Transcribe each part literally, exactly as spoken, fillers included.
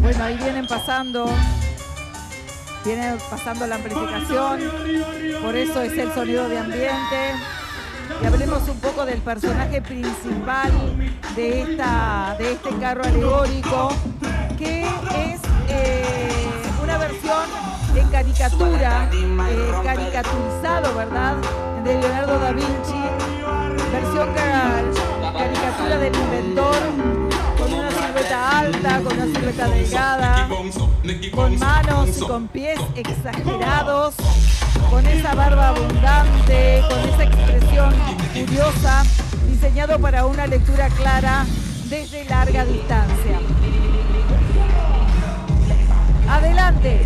Bueno, ahí vienen pasando, viene pasando la amplificación, por eso es el sonido de ambiente. Y hablemos un poco del personaje principal de, esta, de este carro alegórico, que es eh, una versión en caricatura, eh, caricaturizado, ¿verdad?, de Leonardo da Vinci, versión car caricatura del inventor, con una silueta alta, con una silueta delgada, con manos y con pies exagerados, con esa barba abundante, con esa expresión curiosa, diseñado para una lectura clara desde larga distancia. Adelante.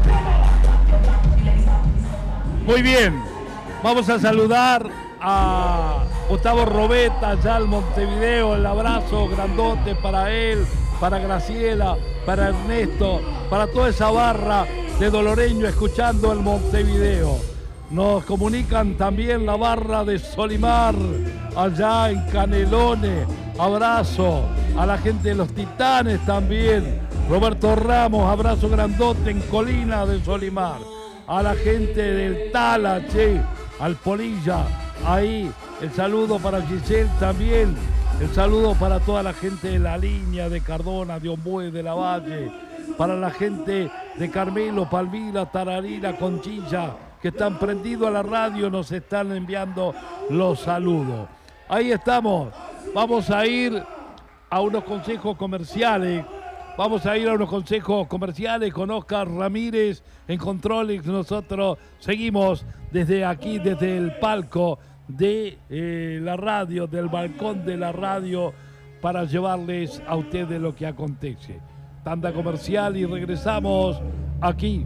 Muy bien, vamos a saludar a Gustavo Robeta, allá al Montevideo. El abrazo grandote para él, para Graciela, para Ernesto, para toda esa barra de Doloreño escuchando el Montevideo. Nos comunican también la barra de Solimar, allá en Canelones. Abrazo a la gente de los Titanes también. Roberto Ramos, abrazo grandote en Colina de Solimar. A la gente del Tala, che, al Polilla, ahí el saludo para Giselle también. El saludo para toda la gente de La Línea, de Cardona, de Ombué, de La Valle. Para la gente de Carmelo, Palmira, Tararira, Conchilla, que están prendidos a la radio, nos están enviando los saludos. Ahí estamos. Vamos a ir a unos consejos comerciales. Vamos a ir a unos consejos comerciales con Oscar Ramírez en Controles. Nosotros seguimos desde aquí, desde el palco de eh, la radio, del balcón de la radio, para llevarles a ustedes lo que acontece. Tanda comercial y regresamos aquí.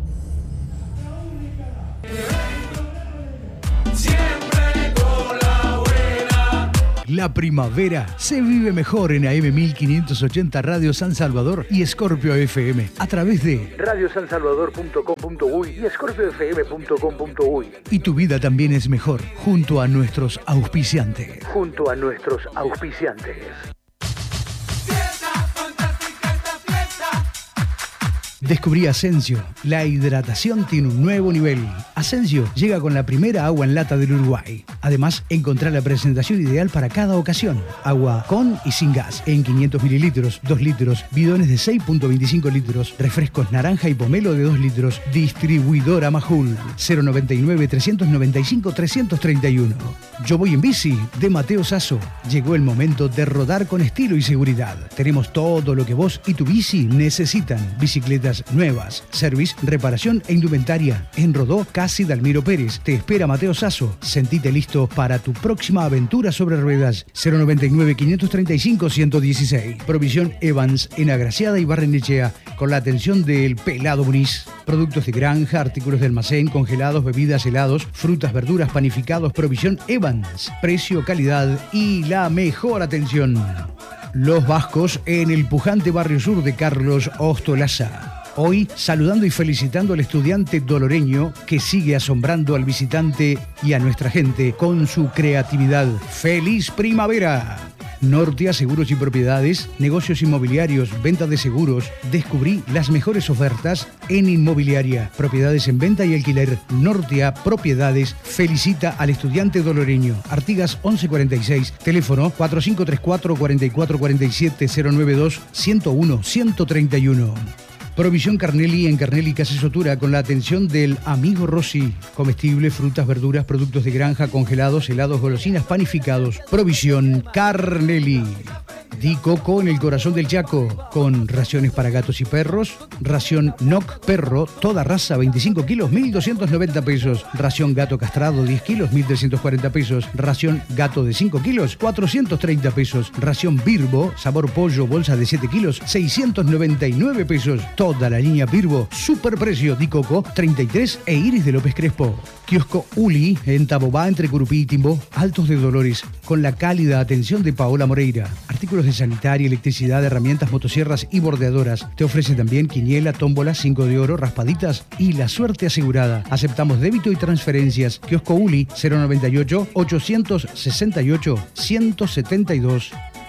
Siempre con la buena. La primavera se vive mejor en A M mil quinientos ochenta Radio San Salvador y Scorpio F M a través de radio san salvador punto com punto uy y scorpio f m punto com punto uy. Y tu vida también es mejor junto a nuestros auspiciantes. Junto a nuestros auspiciantes. Descubrí Asensio. La hidratación tiene un nuevo nivel. Asensio llega con la primera agua en lata del Uruguay. Además, encontrá la presentación ideal para cada ocasión. Agua con y sin gas en quinientos mililitros, dos litros, bidones de seis punto veinticinco litros, refrescos naranja y pomelo de dos litros. Distribuidora Majul. cero noventa y nueve, trescientos noventa y cinco, trescientos treinta y uno. Yo voy en bici, de Mateo Sasso. Llegó el momento de rodar con estilo y seguridad. Tenemos todo lo que vos y tu bici necesitan. Bicicletas nuevas, service, reparación e indumentaria. En Rodó, casi Dalmiro Pérez. Te espera Mateo Sasso. Sentite listo para tu próxima aventura sobre ruedas. cero noventa y nueve, quinientos treinta y cinco, ciento dieciséis. Provisión Evans en Agraciada y Barrenechea, con la atención del Pelado Muniz. Productos de granja, artículos de almacén, congelados, bebidas, helados, frutas, verduras, panificados. Provisión Evans. Precio, calidad y la mejor atención. Los Vascos en el pujante barrio sur de Carlos Ostolaza. Hoy saludando y felicitando al estudiante doloreño que sigue asombrando al visitante y a nuestra gente con su creatividad. ¡Feliz primavera! Nortia Seguros y Propiedades, negocios inmobiliarios, venta de seguros. Descubrí las mejores ofertas en inmobiliaria, propiedades en venta y alquiler. Nortia Propiedades felicita al estudiante doloreño. Artigas once cuarenta y seis, teléfono cuatro cinco tres cuatro, cuatro cuatro cuatro siete, cero nueve dos, ciento uno, ciento treinta y uno. Provisión Carnelli en Carnelli Casa Sotura con la atención del amigo Rossi. Comestibles, frutas, verduras, productos de granja, congelados, helados, golosinas, panificados. Provisión Carnelli. Di Coco en el corazón del Chaco con raciones para gatos y perros. Ración N O C Perro, toda raza, veinticinco kilos, mil doscientos noventa pesos. Ración Gato Castrado, diez kilos, mil trescientos cuarenta pesos. Ración Gato de cinco kilos, cuatrocientos treinta pesos. Ración Birbo, sabor pollo, bolsa de siete kilos, seiscientos noventa y nueve pesos. Toda la línea Birbo, super precio. Di Coco, treinta y tres e Iris de López Crespo. Kiosco Uli en Tabobá entre Curupí y Timbó, Altos de Dolores, con la cálida atención de Paola Moreira. Artículos de sanitaria, electricidad, herramientas, motosierras y bordeadoras. Te ofrece también quiniela, tómbola, cinco de oro, raspaditas y la suerte asegurada. Aceptamos débito y transferencias. Kiosco Uli, cero noventa y ocho, ochocientos sesenta y ocho, ciento setenta y dos.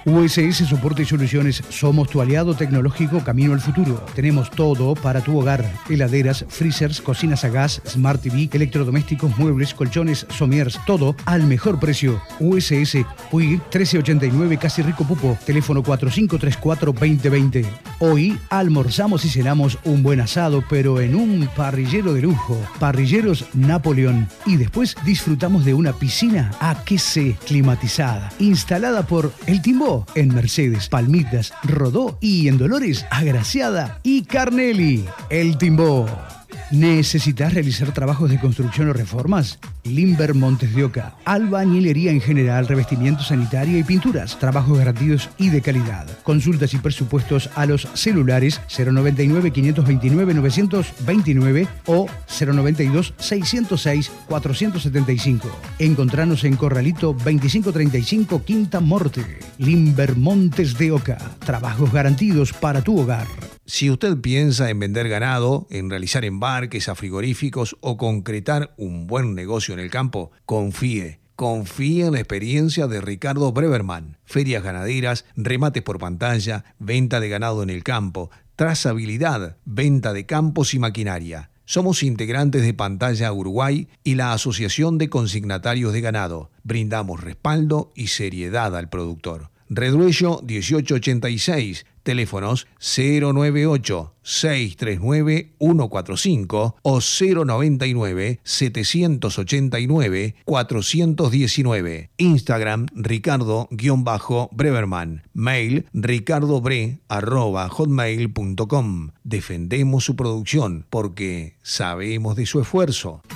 U S S Soporte y Soluciones, somos tu aliado tecnológico camino al futuro. Tenemos todo para tu hogar: heladeras, freezers, cocinas a gas, Smart T V, electrodomésticos, muebles, colchones, somiers, todo al mejor precio. U S S, Puig trece ochenta y nueve, Casi Rico Pupo, teléfono cuatro cinco tres cuatro, veinte veinte. Hoy almorzamos y cenamos un buen asado, pero en un parrillero de lujo, Parrilleros Napoleón. Y después disfrutamos de una piscina A Q C climatizada, instalada por El Timbó en Mercedes, Palmitas, Rodó y en Dolores, Agraciada y Carnelli. El Timbó. ¿Necesitas realizar trabajos de construcción o reformas? Limber Montes de Oca. Albañilería en general, revestimiento sanitario y pinturas. Trabajos garantidos y de calidad. Consultas y presupuestos a los celulares cero noventa y nueve, quinientos veintinueve, novecientos veintinueve o cero noventa y dos, seiscientos seis, cuatrocientos setenta y cinco. Encontranos en Corralito veinticinco treinta y cinco, Quinta Morte. Limber Montes de Oca. Trabajos garantidos para tu hogar. Si usted piensa en vender ganado, en realizar embarques a frigoríficos o concretar un buen negocio en el campo, confíe. Confíe en la experiencia de Ricardo Breverman. Ferias ganaderas, remates por pantalla, venta de ganado en el campo, trazabilidad, venta de campos y maquinaria. Somos integrantes de Pantalla Uruguay y la Asociación de Consignatarios de Ganado. Brindamos respaldo y seriedad al productor. Redruello dieciocho ochenta y seis, teléfonos cero noventa y ocho, seiscientos treinta y nueve, ciento cuarenta y cinco o cero noventa y nueve, setecientos ochenta y nueve, cuatrocientos diecinueve. Instagram Ricardo-Breverman. Mail ricardobre arroba hotmail punto com. Defendemos su producción porque sabemos de su esfuerzo.